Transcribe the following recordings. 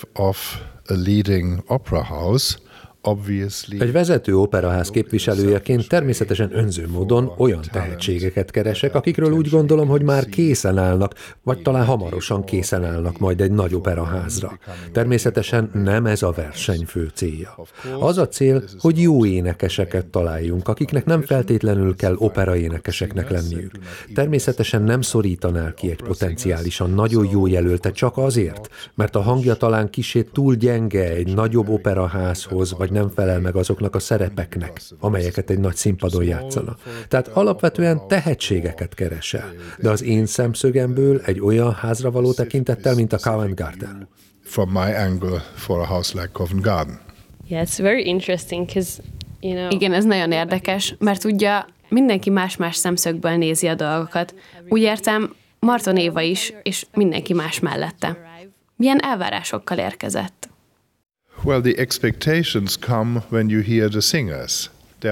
of a leading opera house. Egy vezető operaház képviselőjeként természetesen önző módon olyan tehetségeket keresek, akikről úgy gondolom, hogy már készen állnak, vagy talán hamarosan készen állnak majd egy nagy operaházra. Természetesen nem ez a verseny fő célja. Az a cél, hogy jó énekeseket találjunk, akiknek nem feltétlenül kell operaénekeseknek lenniük. Természetesen nem szorítanál ki egy potenciálisan nagyon jó jelöltet csak azért, mert a hangja talán kissé túl gyenge egy nagyobb operaházhoz, vagy nem felel meg azoknak a szerepeknek, amelyeket egy nagy színpadon játszanak. Tehát alapvetően tehetségeket keresel, de az én szemszögemből egy olyan házra való tekintettel, mint a Covent Garden. From my angle for a house like Covent Garden. Yeah, it's very interesting, 'cause, Igen, ez nagyon érdekes, mert ugye mindenki más-más szemszögből nézi a dolgokat. Úgy értem, Marton Éva is, és mindenki más mellette. Milyen elvárásokkal érkezett? Well, the expectations come when you hear the singers.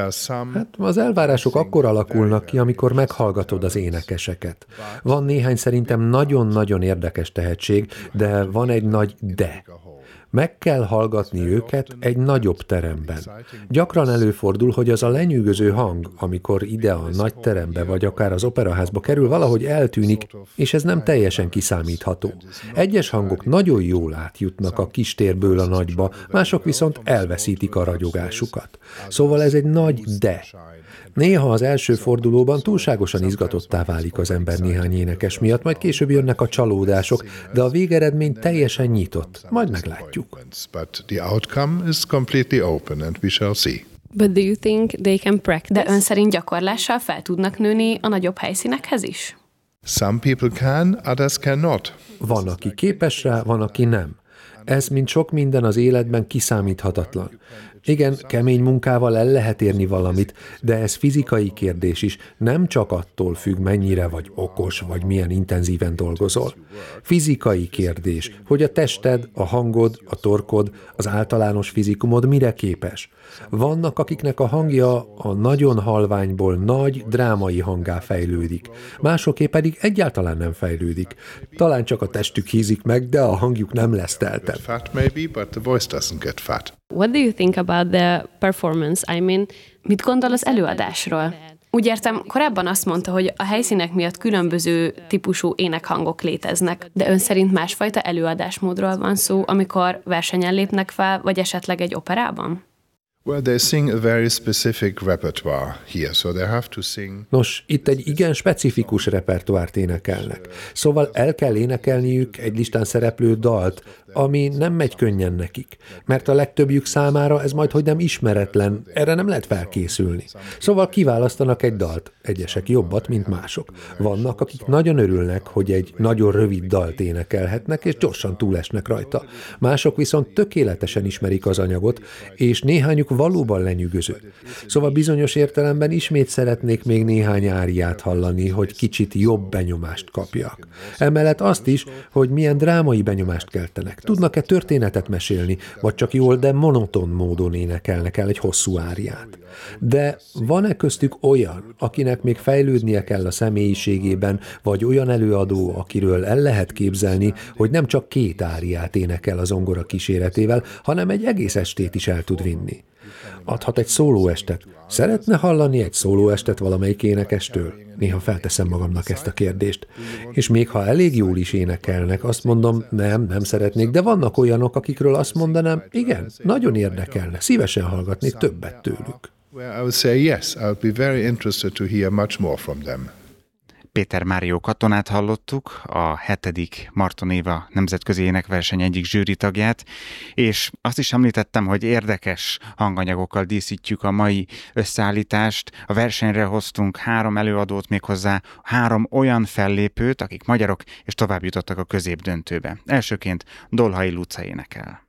Hát az elvárások akkor alakulnak ki, amikor meghallgatod az énekeseket. Van néhány szerintem nagyon-nagyon érdekes tehetség, de van egy nagy de. Meg kell hallgatni őket egy nagyobb teremben. Gyakran előfordul, hogy az a lenyűgöző hang, amikor ide a nagy terembe vagy akár az operaházba kerül, valahogy eltűnik, és ez nem teljesen kiszámítható. Egyes hangok nagyon jól átjutnak a kistérből a nagyba, mások viszont elveszítik a ragyogásukat. Szóval ez egy nagy de. Néha az első fordulóban túlságosan izgatottá válik az ember néhány énekes miatt, majd később jönnek a csalódások, de a végeredmény teljesen nyitott. Majd meglátjuk. But the outcome is completely open and we shall see. But do you think they can practice? De ön szerint gyakorlással fel tudnak nőni a nagyobb helyszínekhez is? Some people can, others cannot. Van, aki képes rá, van, aki nem. Ez, mint sok minden az életben, kiszámíthatatlan. Igen, kemény munkával el lehet érni valamit, de ez fizikai kérdés is, nem csak attól függ, mennyire vagy okos, vagy milyen intenzíven dolgozol. Fizikai kérdés, hogy a tested, a hangod, a torkod, az általános fizikumod mire képes. Vannak, akiknek a hangja a nagyon halványból nagy, drámai hanggá fejlődik. Másoké pedig egyáltalán nem fejlődik. Talán csak a testük hízik meg, de a hangjuk nem lesz teltebb. Fat maybe, but the voice doesn't get fat. What do you think about the performance? Mit gondol az előadásról? Úgy értem, korábban azt mondta, hogy a helyszínek miatt különböző típusú énekhangok léteznek, de ön szerint másfajta előadásmódról van szó, amikor versenyen lépnek fel, vagy esetleg egy operában? Well, they sing a very specific repertoire here, so they have to sing. Nos, itt egy igen specifikus repertoárt énekelnek. Szóval el kell énekelniük egy listán szereplő dalt, ami nem megy könnyen nekik, mert a legtöbbjük számára ez majdhogy nem ismeretlen, erre nem lehet felkészülni. Szóval kiválasztanak egy dalt, egyesek jobbat, mint mások. Vannak, akik nagyon örülnek, hogy egy nagyon rövid dalt énekelhetnek, és gyorsan túlesnek rajta. Mások viszont tökéletesen ismerik az anyagot, és néhányuk valóban lenyűgöző. Szóval bizonyos értelemben ismét szeretnék még néhány áriát hallani, hogy kicsit jobb benyomást kapjak. Emellett azt is, hogy milyen drámai benyomást keltenek. Tudnak-e történetet mesélni, vagy csak jól, de monoton módon énekelnek el egy hosszú áriát. De van-e köztük olyan, akinek még fejlődnie kell a személyiségében, vagy olyan előadó, akiről el lehet képzelni, hogy nem csak 2 áriát énekel a zongora kíséretével, hanem egy egész estét is el tud vinni? Adhat egy szólóestet. Szeretne hallani egy szólóestet valamelyik énekestől? Néha felteszem magamnak ezt a kérdést. És még ha elég jól is énekelnek, azt mondom, nem szeretnék, de vannak olyanok, akikről azt mondanám, igen, nagyon érdekelne, szívesen hallgatnék többet tőlük. Well, I would say yes, I would be very interested to hear much more from them. Péter Márió katonát hallottuk, a 7. Marton Éva nemzetközi énekverseny egyik zsűritagját, és azt is említettem, hogy érdekes hanganyagokkal díszítjük a mai összeállítást. A versenyre hoztunk 3 előadót, méghozzá 3 olyan fellépőt, akik magyarok, és tovább jutottak a középdöntőbe. Elsőként Dolhai Luca énekel.